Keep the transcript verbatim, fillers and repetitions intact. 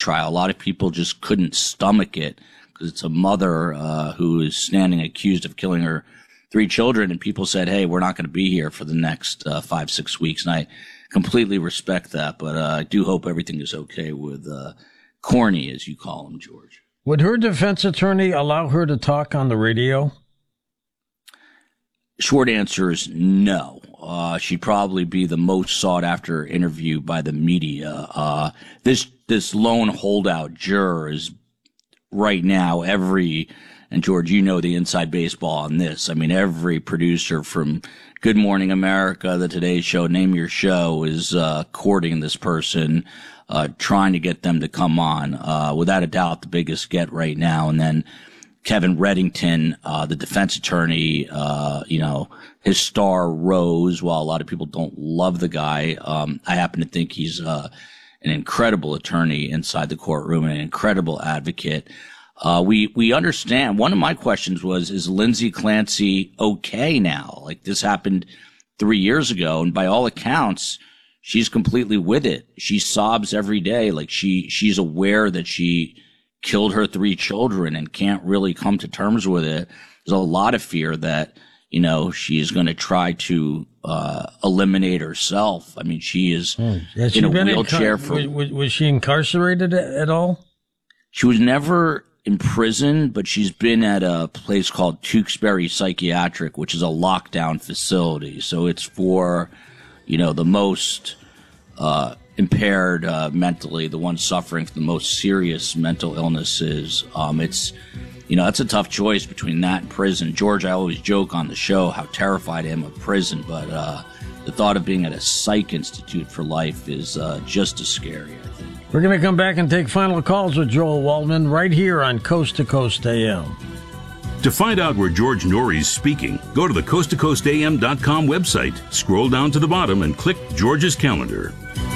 trial. A lot of people just couldn't stomach it because it's a mother uh, who is standing accused of killing her three children, and people said, hey, we're not going to be here for the next uh, five, six weeks. And I completely respect that, but uh, I do hope everything is okay with uh, Corny, as you call him, George. Would her defense attorney allow her to talk on the radio? Short answer is no. Uh, she'd probably be the most sought-after interview by the media. Uh, this this lone holdout juror is right now every, and George, you know the inside baseball on this. I mean, every producer from Good Morning America, the Today Show, name your show, is uh, courting this person, uh, trying to get them to come on. Uh, without a doubt, the biggest get right now. And then Kevin Reddington, uh, the defense attorney, uh, you know, his star rose. While a lot of people don't love the guy, um, I happen to think he's uh, an incredible attorney inside the courtroom and an incredible advocate. Uh, we, we understand. One of my questions was, is Lindsay Clancy okay now? Like, this happened three years ago, and by all accounts, she's completely with it. She sobs every day. Like, she, she's aware that she killed her three children and can't really come to terms with it. There's a lot of fear that, you know, she's going to try to uh, eliminate herself. I mean, she is oh, in she a been wheelchair. Incar- for was, was she incarcerated at all? She was never in prison, but she's been at a place called Tewksbury Psychiatric, which is a lockdown facility. So it's for, you know, the most uh impaired uh, mentally, the ones suffering from the most serious mental illnesses. Um, it's, you know, that's a tough choice between that and prison. George, I always joke on the show how terrified I am of prison, but uh, the thought of being at a psych institute for life is uh, just as scary, I think. We're going to come back and take final calls with Joel Waldman right here on Coast to Coast A M. To find out where George Norrie's speaking, go to the coast to coast a m dot com website, scroll down to the bottom, and click George's calendar.